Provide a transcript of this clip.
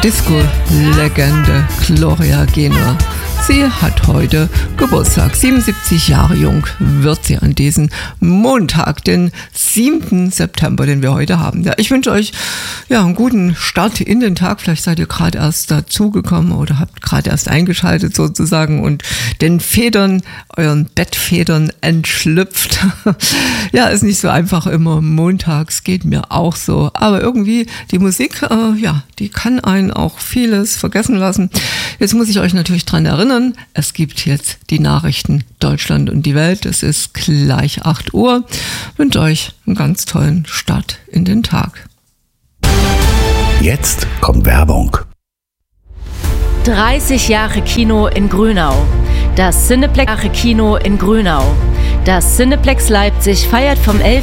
Disco-Legende Gloria Gaynor. Sie hat heute Geburtstag. 77 Jahre jung wird sie an diesem Montag, den 7. September, den wir heute haben. Ja, ich wünsche euch einen guten Start in den Tag. Vielleicht seid ihr gerade erst dazugekommen oder habt gerade erst eingeschaltet sozusagen und den Federn, euren Bettfedern entschlüpft. Ja, ist nicht so einfach immer montags, geht mir auch so. Aber irgendwie die Musik, die kann einen auch vieles vergessen lassen. Jetzt muss ich euch natürlich dran erinnern, es gibt jetzt die Nachrichten Deutschland und die Welt. Es ist gleich 8 Uhr. Ich wünsche euch einen ganz tollen Start in den Tag. Jetzt kommt Werbung. 30 Jahre Kino in Grünau. Das Cineplex Kino in Grünau. Das Cineplex Leipzig feiert vom 11.